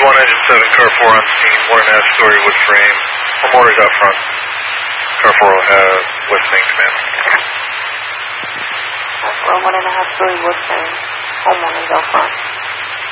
1 engine 7, car 4 on scene, 1.5 story wood frame. Homeowners out front. Car 4 will have West Main command. Car 4, 1.5 story wood frame. Homeowners out front.